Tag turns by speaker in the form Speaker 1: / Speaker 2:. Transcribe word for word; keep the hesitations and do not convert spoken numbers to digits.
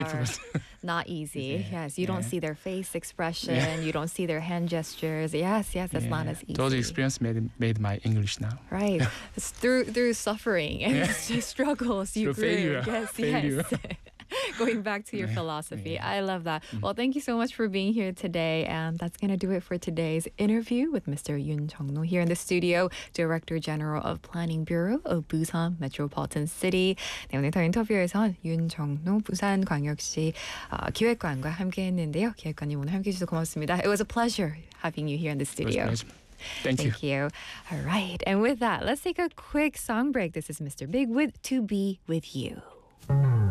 Speaker 1: are not easy.
Speaker 2: Yeah,
Speaker 1: Yes, you don't
Speaker 2: yeah.
Speaker 1: see their face expression.
Speaker 2: Yeah.
Speaker 1: You don't see their hand gestures. Yes, yes, it's not
Speaker 2: Yeah.
Speaker 1: as easy.
Speaker 2: Those experience made made my English now.
Speaker 1: Right. It's through through suffering and
Speaker 2: Yeah.
Speaker 1: struggles you
Speaker 2: Through
Speaker 1: grew.
Speaker 2: failure.
Speaker 1: Yes,
Speaker 2: Failure.
Speaker 1: yes. Going back to your
Speaker 2: Yeah.
Speaker 1: philosophy.
Speaker 2: Yeah.
Speaker 1: I love that. Well, thank you so much for being here today. And that's going to do it for today's interview with Mister Yoon Jong-no here in the studio, Director General of Planning Bureau of Busan Metropolitan City. 네, 오늘 더 인터뷰에선 윤정노 부산광역시 어, 기획관과 함께 했는데요. 기획관님 오늘 함께 해주셔서 고맙습니다. It was a pleasure having you here in the studio.
Speaker 2: It was a pleasure. Thank,
Speaker 1: Thank you. All right. And with that, let's take a quick song break. This is Mister Big with To Be With You.